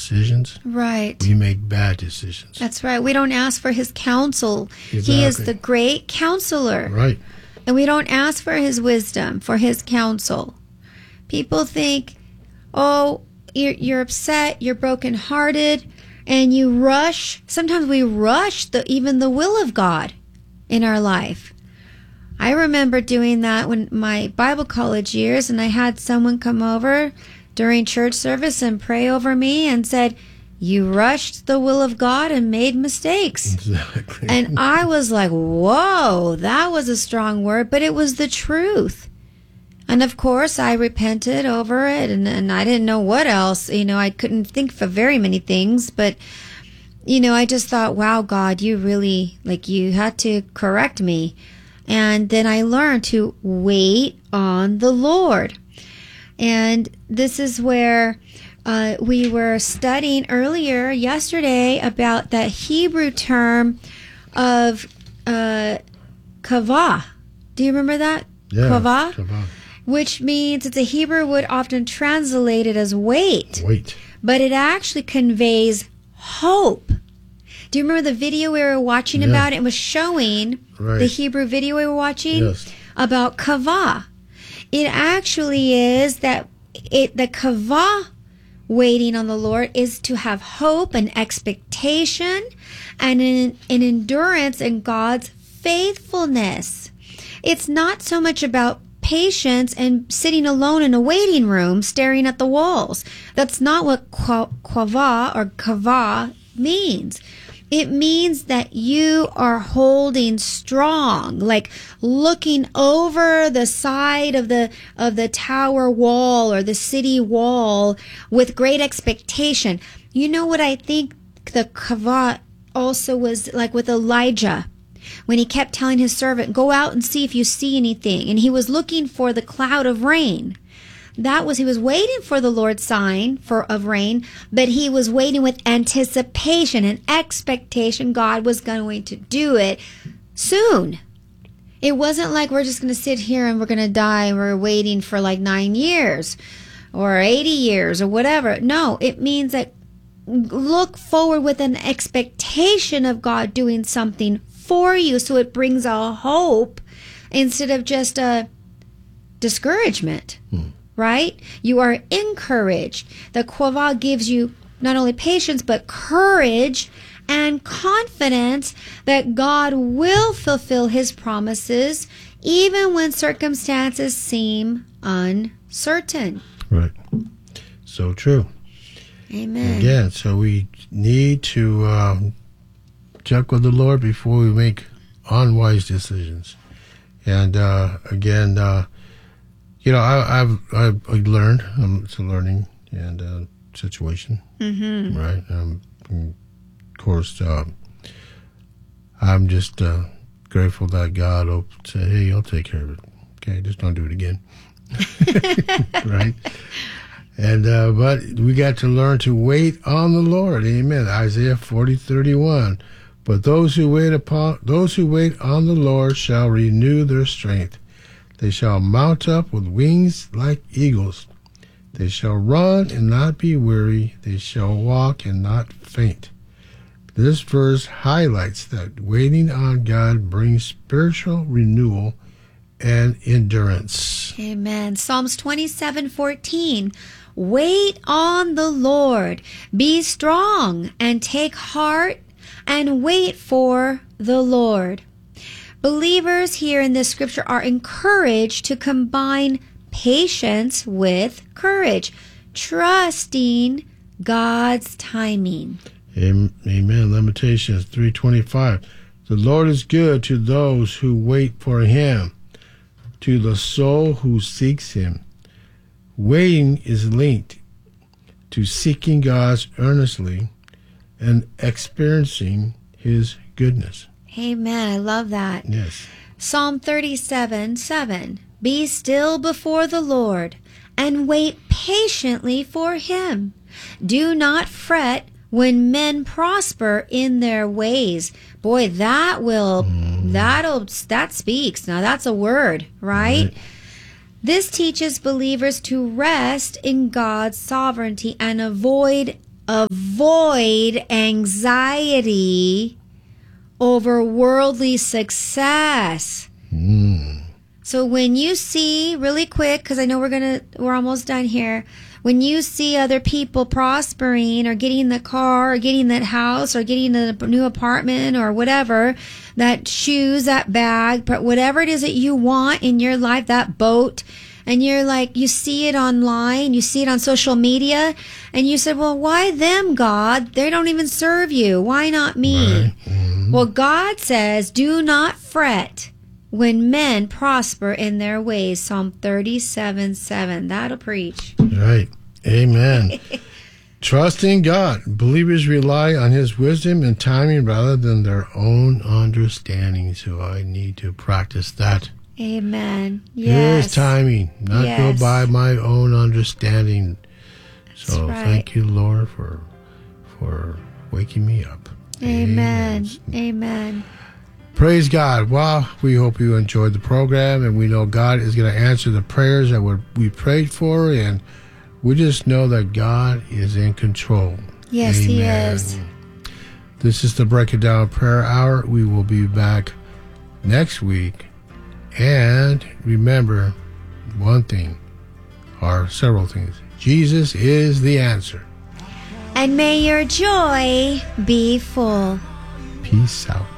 decisions, Right. we make bad decisions. That's right. We don't ask for his counsel. Exactly. He is the great counselor. Right. And we don't ask for his wisdom, for his counsel. People think, oh, you're upset, you're brokenhearted, and you rush. Sometimes we rush even the will of God in our life. I remember doing that when my Bible college years, and I had someone come over during church service and pray over me and said, you rushed the will of God and made mistakes. Exactly. And I was like, whoa, that was a strong word, but it was the truth. And of course, I repented over it, and I didn't know what else. I couldn't think of very many things, but, I just thought, wow, God, you really, you had to correct me. And then I learned to wait on the Lord. And this is where we were studying earlier yesterday about that Hebrew term of kavah. Do you remember that? Yeah, kavah. Which means it's a Hebrew word often translated as wait. Wait. But it actually conveys hope. Do you remember the video we were watching about it? It was showing the Hebrew video we were watching about kavah. It actually is that the kavah, waiting on the Lord, is to have hope and expectation and an endurance in God's faithfulness. It's not so much about patience and sitting alone in a waiting room staring at the walls. That's not what kavah or kavah means. It means that you are holding strong, like looking over the side of the tower wall or the city wall with great expectation. You know what I think the kavah also was like with Elijah, when he kept telling his servant, go out and see if you see anything. And he was looking for the cloud of rain. He was waiting for the Lord's sign of rain, but he was waiting with anticipation and expectation God was going to do it soon. It wasn't like we're just going to sit here and we're going to die and we're waiting for 9 years or 80 years or whatever. No, it means that look forward with an expectation of God doing something for you, so it brings a hope instead of just a discouragement. Right? You are encouraged. The kavah gives you not only patience, but courage and confidence that God will fulfill his promises, even when circumstances seem uncertain. Right. So true. Amen. Again, so we need to check with the Lord before we make unwise decisions. And again, I've learned. It's a learning and situation, right? Of course, I'm just grateful that God will say, "Hey, I'll take care of it. Okay, just don't do it again." Right? And but we got to learn to wait on the Lord. Amen. Isaiah 40:31. But those who wait on the Lord shall renew their strength. They shall mount up with wings like eagles. They shall run and not be weary. They shall walk and not faint. This verse highlights that waiting on God brings spiritual renewal and endurance. Amen. Psalms 27:14. Wait on the Lord. Be strong and take heart and wait for the Lord. Believers here in this scripture are encouraged to combine patience with courage, trusting God's timing. Amen. Lamentations 3:25. The Lord is good to those who wait for him, to the soul who seeks him. Waiting is linked to seeking God earnestly and experiencing his goodness. Amen. I love that. Yes. Psalm 37:7. Be still before the Lord and wait patiently for him. Do not fret when men prosper in their ways. Boy, that speaks. Now that's a word, right? This teaches believers to rest in God's sovereignty and avoid avoid anxiety over worldly success. So when you see, really quick, because I know we're almost done here. When you see other people prospering or getting the car or getting that house or getting a new apartment or whatever, that shoes, that bag, but whatever it is that you want in your life, that boat, and you're like, you see it online, you see it on social media, and you said, well, why them, God? They don't even serve you. Why not me? Right. Mm-hmm. Well, God says, do not fret when men prosper in their ways. Psalm 37:7. That'll preach. Right. Amen. Trust in God. Believers rely on His wisdom and timing rather than their own understanding. So I need to practice that. Amen. Yes. His timing, not go by my own understanding. So thank you, Lord, for waking me up. Amen. Amen. Praise God. Well, we hope you enjoyed the program, and we know God is going to answer the prayers that we prayed for, and we just know that God is in control. Yes, Amen. He is. This is the Break It Down Prayer Hour. We will be back next week. And remember one thing, or several things. Jesus is the answer. And may your joy be full. Peace out.